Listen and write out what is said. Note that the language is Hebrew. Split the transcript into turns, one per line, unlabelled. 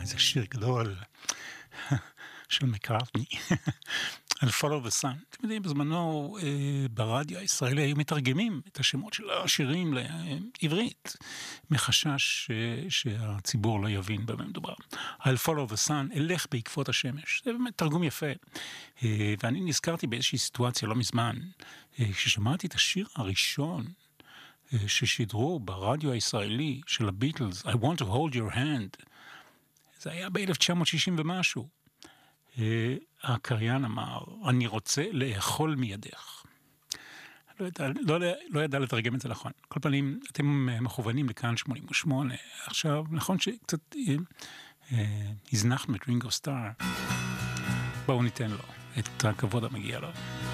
איזה שיר גדול של מקארטני. על Follow the Sun. אתם יודעים, בזמנו ברדיו הישראלי היו מתרגמים את השמות של השירים לעברית, מחשש שהציבור לא יבין במה מדובר. על Follow the Sun, אלך בעקבות השמש. זה באמת תרגום יפה. ואני נזכרתי באיזושהי סיטואציה לא מזמן, כששמעתי את השיר הראשון ששידרו ברדיו הישראלי של הביטלס, I want to hold your hand. זה היה ב-1960 ומשהו. הקריין אמר, אני רוצה לאכול מידך. לא ידע לתרגם את זה נכון. כל פעמים אתם מכוונים לכאן 88. עכשיו, נכון שקצת הזנחנו את רינגו סטאר. בואו ניתן לו את הכבוד המגיע לו.